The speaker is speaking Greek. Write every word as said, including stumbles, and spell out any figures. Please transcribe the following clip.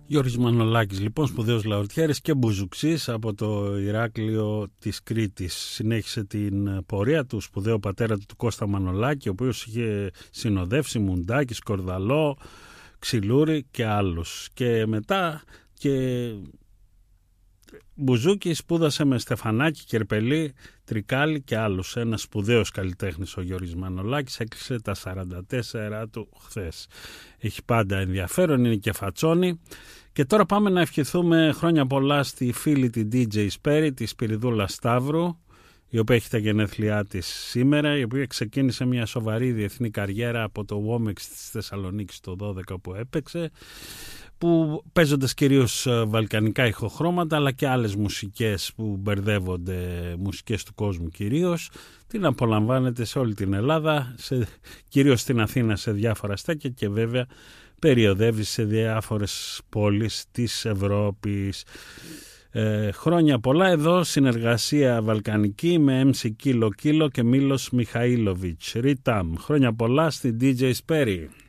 Γιώργης Μανολάκης, λοιπόν, σπουδαίος λαουρτιέρης και μπουζουξής από το Ηράκλειο της Κρήτης. Συνέχισε την πορεία του σπουδαίου πατέρα του Κώστα Μανολάκη, ο οποίος είχε συνοδεύσει Μουντάκη, Σκορδαλό, Ξυλούρη και άλλους. Και μετά και μπουζούκι σπούδασε με Στεφανάκη, Κερπελή, Τρικάλη και άλλους. Ένας σπουδαίος καλλιτέχνης ο Γιώργης Μανολάκης, έκλεισε τα σαράντα τέσσερα του χθες. Έχει πάντα ενδιαφέρον, είναι και φατσόνι. Και τώρα πάμε να ευχηθούμε χρόνια πολλά στη φίλη τη ντι τζέι Σπέρι, τη Σπυριδούλα Σταύρου, η οποία έχει τα γενέθλιά της σήμερα, η οποία ξεκίνησε μια σοβαρή διεθνή καριέρα από το Βόμεξ της Θεσσαλονίκης το δώδεκα που έπαιξε, που παίζοντας κυρίως βαλκανικά ηχοχρώματα, αλλά και άλλες μουσικές που μπερδεύονται, μουσικές του κόσμου κυρίως. Την απολαμβάνετε σε όλη την Ελλάδα, σε, κυρίως στην Αθήνα σε διάφορα στέκια, και βέβαια περιοδεύει σε διάφορες πόλεις της Ευρώπης. Ε, χρόνια πολλά εδώ, συνεργασία βαλκανική με εμ σι Kilo Kilo και Μίλος Μιχαήλοβιτς. Ριτάμ, χρόνια πολλά στη ντι τζέι Σπέρι.